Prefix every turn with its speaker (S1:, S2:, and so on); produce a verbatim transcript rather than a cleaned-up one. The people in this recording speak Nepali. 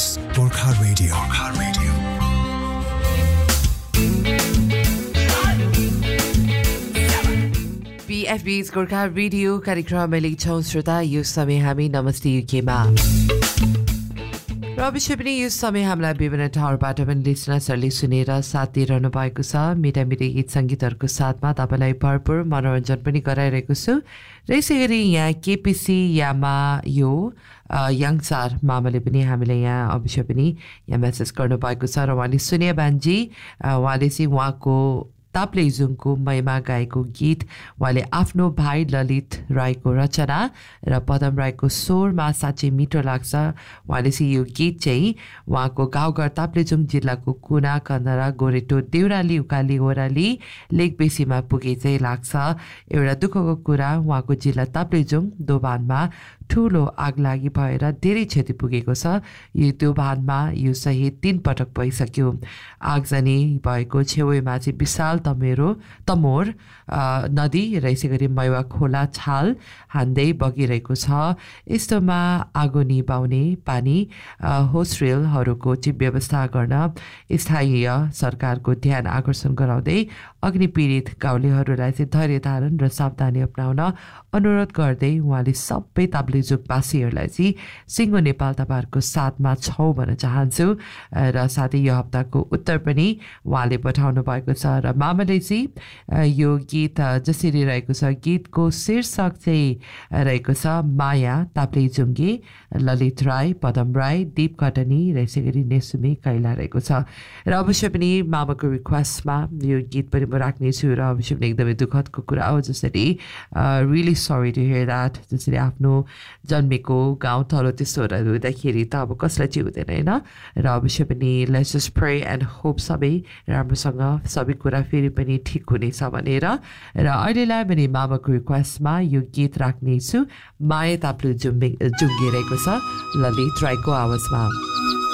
S1: बीएफबीएस Gorkha radio Gorkha radio
S2: बीएफबीएस Gorkha radio कार्यक्रम लेख्छौँ श्रोता यो समय हामी नमस्ते युकेमा र अवश्य पनि यो समय हामीलाई विभिन्न ठाउँबाट पनि लिसनर्सहरूले सुनेर साथ दिइरहनु भएको छ। मिठा मिठा गीत सङ्गीतहरूको साथमा तपाईँलाई भरपूर मनोरञ्जन पनि गराइरहेको छु र यसै गरी यहाँ केपिसी यामा यो यङसार मामाले पनि हामीले यहाँ अवश्य पनि यहाँ मेसेज गर्नुभएको छ र उहाँले सुने बान्जी उहाँले चाहिँ उहाँको ताप्लेजुङको महिमा गाएको गीत उहाँले आफ्नो भाइ ललित राईको रचना र पदम राईको स्वरमा साँच्चै मिठो लाग्छ। उहाँले चाहिँ यो गीत चाहिँ उहाँको गाउँघर ताप्लेजुङ जिल्लाको कुना कन्दरा गोरेटो देउराली उकाली ओराली लेकबेसीमा पुगे चाहिँ लाग्छ। एउटा दुःखको कुरा उहाँको जिल्ला ताप्लेजुङ दोभानमा ठुलो आगलागी भएर धेरै क्षति पुगेको छ। यो दोभानमा यो सहित तीन पटक भइसक्यो। आगजनी भएको छेउमा चाहिँ विशाल तमेरो तमोर नदी र यसै गरी मैवा खोला छाल हान्दै बगिरहेको छ। यस्तोमा आगो निभाउने पानी होस रेलहरूको चाहिँ व्यवस्था गर्न स्थानीय सरकारको ध्यान आकर्षण गराउँदै अग्नि पीडित गाउँलेहरूलाई चाहिँ धैर्य धारण र सावधानी अपनाउन अनुरोध गर्दै उहाँले सबै ताप्लेजुङवासीहरूलाई चाहिँ सिङ्गो नेपाल तपाईँहरूको साथमा छौँ भन्न चाहन्छु र साथै यो हप्ताको उत्तर पनि उहाँले पठाउनु भएको छ र मामाले चाहिँ यो गीत जसरी रहेको छ गीतको शीर्षक चाहिँ रहेको छ माया ताप्लेजुङे ललित राई पदम राई दीप कटनी र यसै गरी नेसुमी कैला रहेको छ र अवश्य पनि मामाको रिक्वेस्टमा यो गीत पनि म राख्नेछु र अवश्य पनि एकदमै दुःखदको कुरा हो। जसरी really sorry to hear that जसरी आफ्नो जन्मेको गाउँ थलो त्यस्तोहरू हुँदाखेरि त अब कसलाई चाहिँ हुँदैन होइन र अवश्य पनि let's just pray and hope सबै राम्रोसँग सबै कुरा फेरि पनि ठिक हुनेछ भनेर र अहिलेलाई पनि मामाको रिक्वेस्टमा यो गीत राख्नेछु माया ताप्लेजुङ जुङ्गिरहेको छ ललित राईको आवाजमा।